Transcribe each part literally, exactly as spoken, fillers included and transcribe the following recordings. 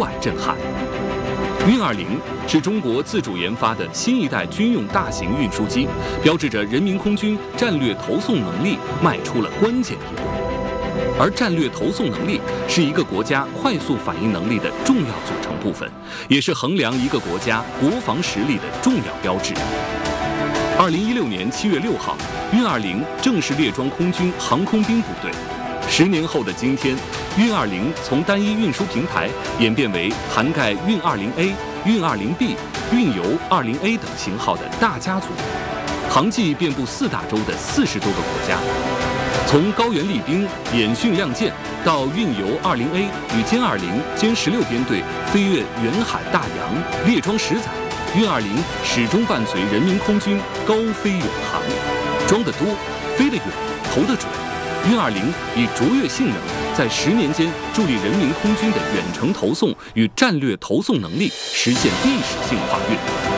外震撼。运二零是中国自主研发的新一代军用大型运输机，标志着人民空军战略投送能力迈出了关键一步。而战略投送能力是一个国家快速反应能力的重要组成部分，也是衡量一个国家国防实力的重要标志。二零一六年七月六号，运二零正式列装空军航空兵部队。十年后的今天，运二零从单一运输平台演变为涵盖运二零 A、运二零 B、运油二零 A 等型号的大家族，航迹遍布四大洲的四十多个国家。从高原厉兵演训亮剑，到运油二零 A 与歼二零、歼十六编队飞越远海大洋，列装十载，运二零始终伴随人民空军高飞远航，装得多，飞得远，投得准。运二零以卓越性能，在十年间助力人民空军的远程投送与战略投送能力实现历史性跨越。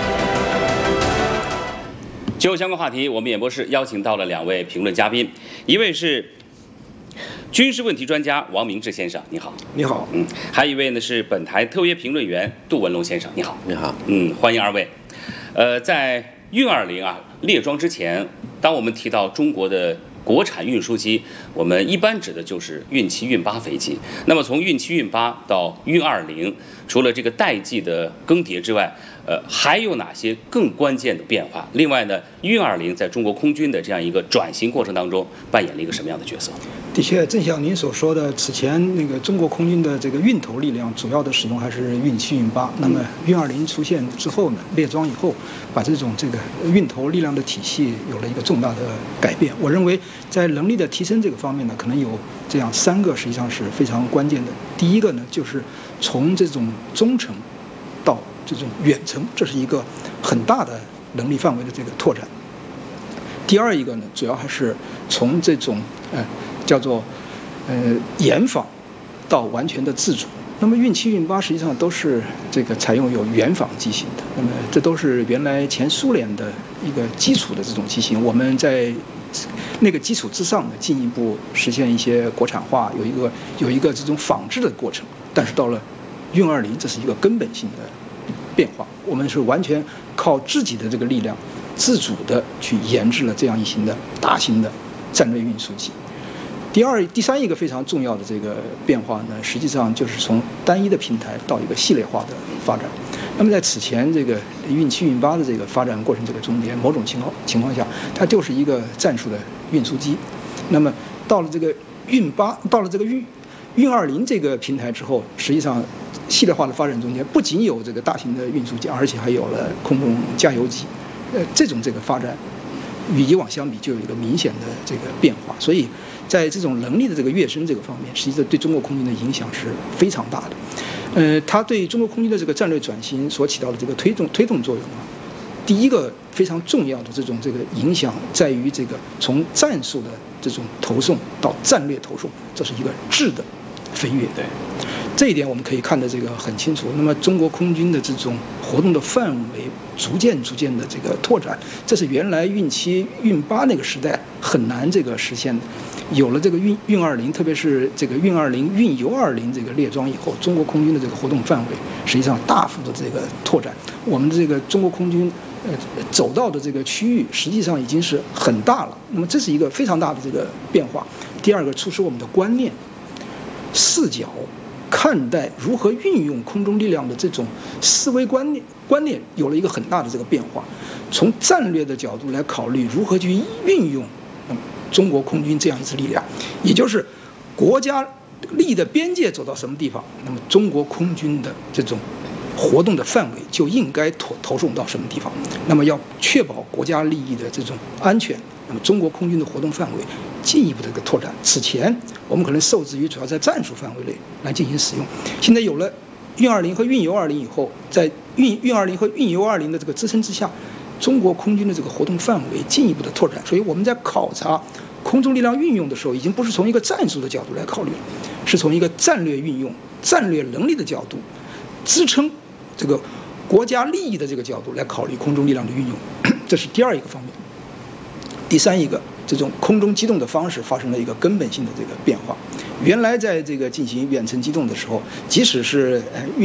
就相关话题，我们演播室邀请到了两位评论嘉宾，一位是军事问题专家王明志先生，你好。 你好。 嗯，还有一位呢是本台特约评论员杜文龙先生，你好。 你好。 嗯，欢迎二位。呃，在运二零啊列装之前，当我们提到中国的国产运输机，我们一般指的就是运七、运八飞机。那么从运七、运八到运二零，除了这个代际的更迭之外，呃，还有哪些更关键的变化？另外呢，运二零在中国空军的这样一个转型过程当中，扮演了一个什么样的角色？ 的确，正像您所说的，此前那个中国空军的这个运头力量主要的使用还是运七、运八。那么运二零出现之后呢，列装以后，把这种这个运头力量的体系有了一个重大的改变。我认为，在能力的提升这个方面呢，可能有这样三个实际上是非常关键的。第一个呢，就是从这种中程到这种远程，这是一个很大的能力范围的这个拓展。第二一个呢，主要还是从这种呃叫做呃研仿到完全的自主。那么运七、运八实际上都是这个采用有原仿机型的，那么这都是原来前苏联的一个基础的这种机型，我们在那个基础之上呢，进一步实现一些国产化，有一个有一个这种仿制的过程。但是到了运二零，这是一个根本性的变化，我们是完全靠自己的这个力量，自主的去研制了这样一型的大型的战略运输机。第二、第三一个非常重要的这个变化呢，实际上就是从单一的平台到一个系列化的发展。那么在此前这个运七、运八的这个发展过程这个中间，某种情况情况下，它就是一个战术的运输机。那么到了这个运八，到了这个运运二零这个平台之后，实际上系列化的发展中间，不仅有这个大型的运输机，而且还有了空中加油机。呃，这种这个发展与以往相比，就有一个明显的这个变化。所以在这种能力的这个跃升这个方面，实际上对中国空军的影响是非常大的。呃，它对中国空军的这个战略转型所起到的这个推动推动作用啊，第一个非常重要的这种这个影响在于这个从战术的这种投送到战略投送，这是一个质的飞跃。 对， 这一点我们可以看得这个很清楚。那么中国空军的这种活动的范围逐渐逐渐的这个拓展，这是原来运七、运八那个时代很难这个实现的。有了这个运运二零，特别是这个运二零、运油二零这个列装以后，中国空军的这个活动范围实际上大幅的这个拓展。我们的这个中国空军呃走到的这个区域实际上已经是很大了。那么这是一个非常大的这个变化。第二个，促使我们的观念、视角、看待如何运用空中力量的这种思维观念观念有了一个很大的这个变化。从战略的角度来考虑如何去运用嗯中国空军这样一支力量，也就是国家利益的边界走到什么地方，那么中国空军的这种活动的范围就应该投投送到什么地方。那么要确保国家利益的这种安全，那么中国空军的活动范围进一步的一个拓展。此前我们可能受制于主要在战术范围内来进行使用，现在有了运二零和运油二零以后，在运运二零和运油二零的这个支撑之下，中国空军的这个活动范围进一步的拓展。所以我们在考察空中力量运用的时候，已经不是从一个战术的角度来考虑了，是从一个战略运用、战略能力的角度，支撑这个国家利益的这个角度来考虑空中力量的运用。这是第二一个方面。第三一个，这种空中机动的方式发生了一个根本性的这个变化。原来在这个进行远程机动的时候，即使是呃运